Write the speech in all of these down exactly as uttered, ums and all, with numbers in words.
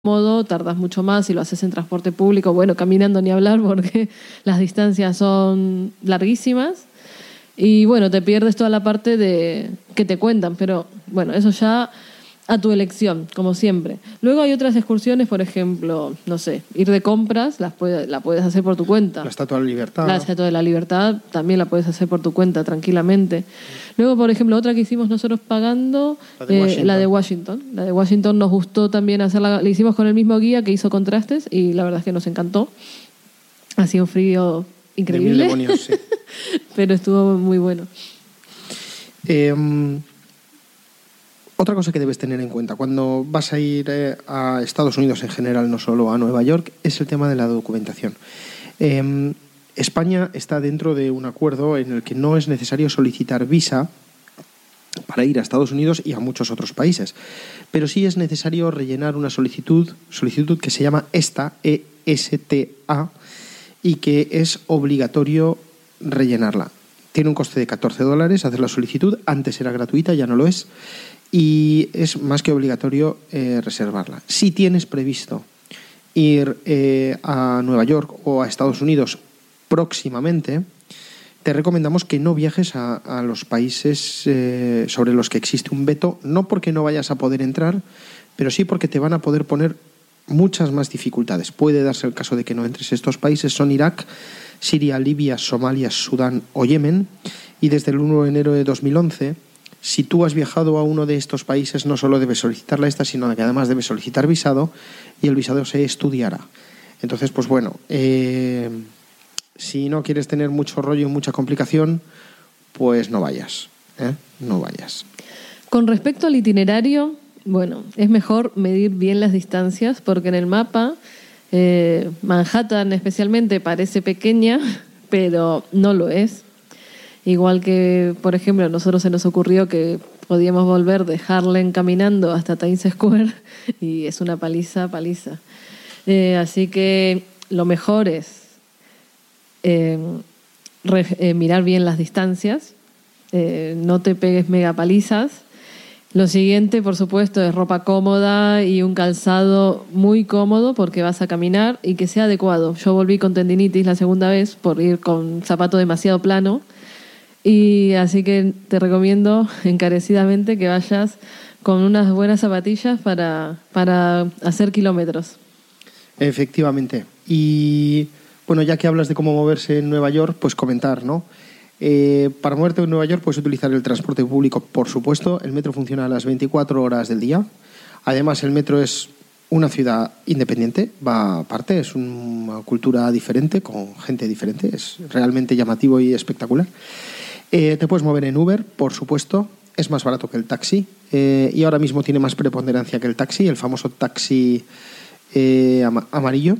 cómodo, tardas mucho más si lo haces en transporte público, bueno, caminando ni hablar porque las distancias son larguísimas y bueno, te pierdes toda la parte de que te cuentan, pero bueno, eso ya a tu elección, como siempre. Luego hay otras excursiones, por ejemplo, no sé, ir de compras, las puede, la puedes hacer por tu cuenta. La Estatua de la Libertad. La Estatua de la Libertad también la puedes hacer por tu cuenta tranquilamente. Luego, por ejemplo, otra que hicimos nosotros pagando, la de Washington. Eh, la de Washington. La de Washington nos gustó también hacerla, la hicimos con el mismo guía que hizo contrastes y la verdad es que nos encantó. Hacía un frío increíble. De mil demonios, sí. Pero estuvo muy bueno. Eh, Otra cosa que debes tener en cuenta cuando vas a ir eh, a Estados Unidos en general, no solo a Nueva York, es el tema de la documentación. Eh, España está dentro de un acuerdo en el que no es necesario solicitar visa para ir a Estados Unidos y a muchos otros países, pero sí es necesario rellenar una solicitud, solicitud que se llama ESTA, E S T A, y que es obligatorio rellenarla. Tiene un coste de catorce dólares hacer la solicitud, antes era gratuita, ya no lo es. Y es más que obligatorio eh, reservarla. Si tienes previsto ir eh, a Nueva York o a Estados Unidos próximamente, te recomendamos que no viajes a, a los países eh, sobre los que existe un veto, no porque no vayas a poder entrar, pero sí porque te van a poder poner muchas más dificultades. Puede darse el caso de que no entres. Estos países son Irak, Siria, Libia, Somalia, Sudán o Yemen, y desde el primero de enero de dos mil once... si tú has viajado a uno de estos países, no solo debes solicitar la esta, sino que además debes solicitar visado y el visado se estudiará. Entonces, pues bueno, eh, si no quieres tener mucho rollo y mucha complicación, pues no vayas, ¿eh? No vayas. Con respecto al itinerario, bueno, es mejor medir bien las distancias porque en el mapa eh, Manhattan especialmente parece pequeña, pero no lo es. Igual que, por ejemplo, a nosotros se nos ocurrió que podíamos volver de Harlem caminando hasta Times Square y es una paliza, paliza. Eh, así que lo mejor es eh, re, eh, mirar bien las distancias, eh, no te pegues mega palizas. Lo siguiente, por supuesto, es ropa cómoda y un calzado muy cómodo porque vas a caminar y que sea adecuado. Yo volví con tendinitis la segunda vez por ir con zapato demasiado plano. Y así que te recomiendo encarecidamente que vayas con unas buenas zapatillas para, para hacer kilómetros. Efectivamente. Y bueno, ya que hablas de cómo moverse en Nueva York, pues comentar, ¿no? Eh, para moverte en Nueva York puedes utilizar el transporte público, por supuesto. El metro funciona a las veinticuatro horas del día. Además, el metro es una ciudad independiente, va aparte, es una cultura diferente, con gente diferente. Es realmente llamativo y espectacular. Eh, te puedes mover en Uber, por supuesto, es más barato que el taxi eh, y ahora mismo tiene más preponderancia que el taxi, el famoso taxi eh, am- amarillo,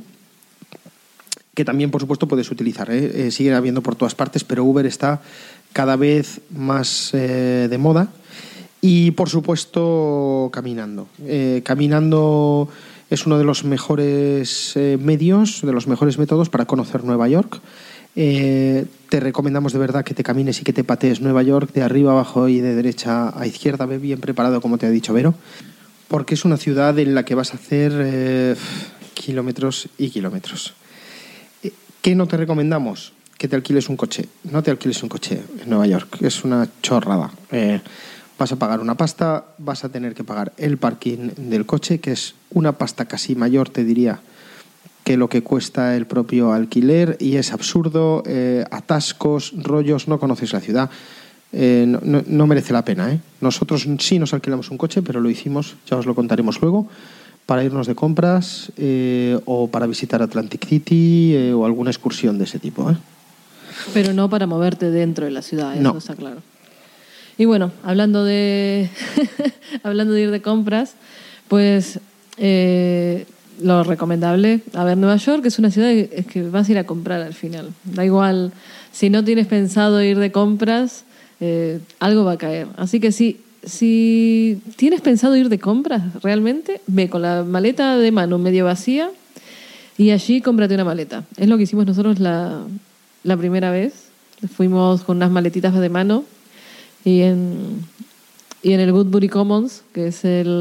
que también, por supuesto, puedes utilizar. ¿eh? Eh, sigue habiendo por todas partes, pero Uber está cada vez más eh, de moda y, por supuesto, caminando. Eh, caminando es uno de los mejores eh, medios, de los mejores métodos para conocer Nueva York. Eh, te recomendamos de verdad que te camines y que te patees Nueva York de arriba abajo y de derecha a izquierda, ve bien preparado como te ha dicho Vero, porque es una ciudad en la que vas a hacer eh, kilómetros y kilómetros. ¿Qué no te recomendamos? Que te alquiles un coche. No te alquiles un coche en Nueva York, es una chorrada. Eh, vas a pagar una pasta, vas a tener que pagar el parking del coche, que es una pasta casi mayor, te diría, que lo que cuesta el propio alquiler, y es absurdo, eh, atascos, rollos, no conoces la ciudad, eh, no, no, no merece la pena. ¿eh? Nosotros sí nos alquilamos un coche, pero lo hicimos, ya os lo contaremos luego, para irnos de compras eh, o para visitar Atlantic City eh, o alguna excursión de ese tipo. ¿eh? Pero no para moverte dentro de la ciudad, eso no. está claro. Y bueno, hablando de hablando de ir de compras, pues eh, lo recomendable, a ver, Nueva York es una ciudad que, que vas a ir a comprar al final. Da igual, si no tienes pensado ir de compras, eh, algo va a caer. Así que si, si tienes pensado ir de compras realmente, ve con la maleta de mano medio vacía y allí cómprate una maleta. Es lo que hicimos nosotros la, la primera vez. Fuimos con unas maletitas de mano y en, y en el Woodbury Commons, que es el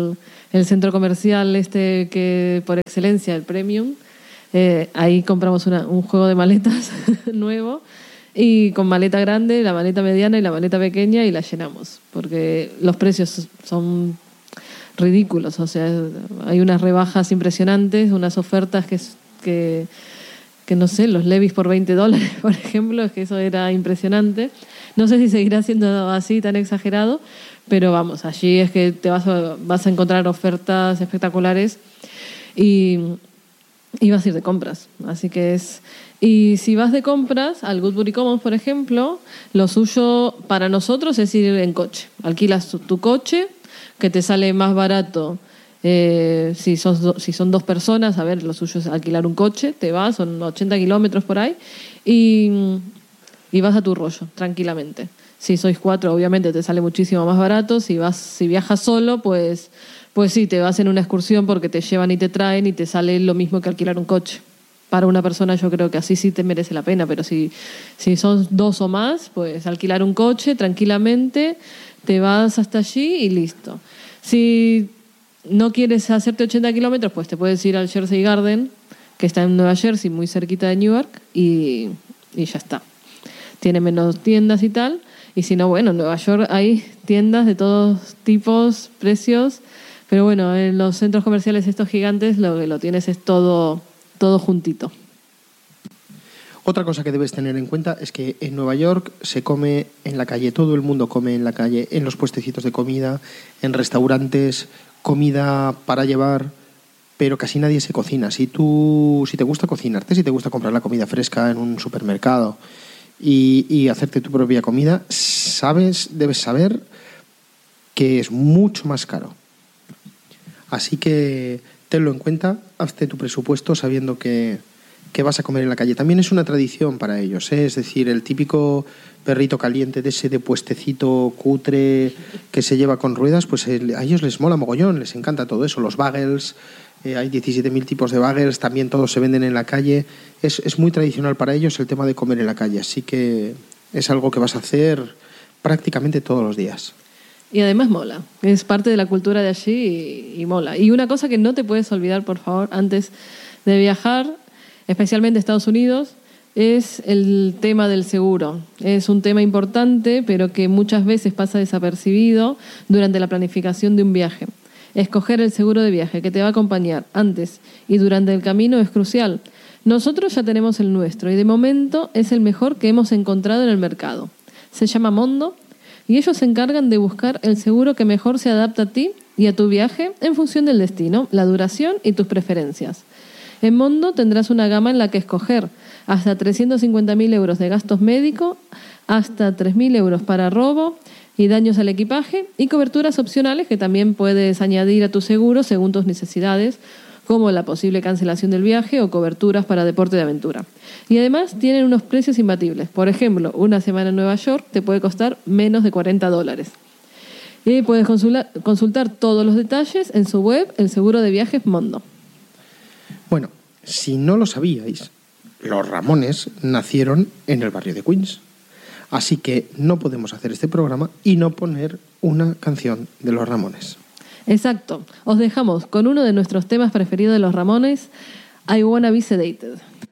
el centro comercial este que por excelencia, el Premium. Eh, ahí compramos una, un juego de maletas nuevo, y con maleta grande, la maleta mediana y la maleta pequeña, y la llenamos, porque los precios son ridículos. O sea, hay unas rebajas impresionantes, unas ofertas que, que, que no sé, los Levi's por veinte dólares, por ejemplo, es que eso era impresionante. No sé si seguirá siendo así tan exagerado, pero vamos, allí es que te vas a, vas a encontrar ofertas espectaculares y, y vas a ir de compras. Así que es... Y si vas de compras al Goodbury Commons, por ejemplo, lo suyo para nosotros es ir en coche. Alquilas tu, tu coche, que te sale más barato. Eh, si, sos do, si son dos personas, a ver, lo suyo es alquilar un coche, te vas, son ochenta kilómetros por ahí, y, y vas a tu rollo, tranquilamente. Si sois cuatro, obviamente te sale muchísimo más barato. Si vas, si viajas solo, pues, pues sí, te vas en una excursión porque te llevan y te traen y te sale lo mismo que alquilar un coche. Para una persona yo creo que así sí te merece la pena, pero si, si son dos o más, pues alquilar un coche tranquilamente, te vas hasta allí y listo. Si no quieres hacerte ochenta kilómetros, pues te puedes ir al Jersey Garden, que está en Nueva Jersey, muy cerquita de Newark, y, y ya está. Tiene menos tiendas y tal. Y si no, bueno, en Nueva York hay tiendas de todos tipos, precios, pero bueno, en los centros comerciales estos gigantes lo que lo tienes es todo, todo juntito. Otra cosa que debes tener en cuenta es que en Nueva York se come en la calle, todo el mundo come en la calle, en los puestecitos de comida, en restaurantes, comida para llevar, pero casi nadie se cocina. Si tú, si te gusta cocinarte, si te gusta comprar la comida fresca en un supermercado y, y hacerte tu propia comida, sabes, debes saber que es mucho más caro. Así que tenlo en cuenta, hazte tu presupuesto sabiendo que que vas a comer en la calle. También es una tradición para ellos, ¿eh? Es decir, el típico perrito caliente de ese de puestecito cutre que se lleva con ruedas, pues el, a ellos les mola mogollón, les encanta todo eso. Los bagels, eh, hay diecisiete mil tipos de bagels, también todos se venden en la calle. Es, es muy tradicional para ellos el tema de comer en la calle, así que es algo que vas a hacer prácticamente todos los días. Y además mola, es parte de la cultura de allí y, y mola. Y una cosa que no te puedes olvidar, por favor, antes de viajar, especialmente Estados Unidos, es el tema del seguro. Es un tema importante, pero que muchas veces pasa desapercibido durante la planificación de un viaje. Escoger el seguro de viaje que te va a acompañar antes y durante el camino es crucial. Nosotros ya tenemos el nuestro y de momento es el mejor que hemos encontrado en el mercado. Se llama Mondo y ellos se encargan de buscar el seguro que mejor se adapta a ti y a tu viaje en función del destino, la duración y tus preferencias. En Mondo tendrás una gama en la que escoger hasta trescientos cincuenta mil euros de gastos médicos, hasta tres mil euros para robo y daños al equipaje y coberturas opcionales que también puedes añadir a tu seguro según tus necesidades, como la posible cancelación del viaje o coberturas para deporte de aventura. Y además tienen unos precios imbatibles. Por ejemplo, una semana en Nueva York te puede costar menos de cuarenta dólares. Y puedes consultar, consultar todos los detalles en su web, el seguro de viajes Mondo. Bueno, si no lo sabíais, los Ramones nacieron en el barrio de Queens. Así que no podemos hacer este programa y no poner una canción de los Ramones. Exacto. Os dejamos con uno de nuestros temas preferidos de los Ramones, I Wanna Be Sedated.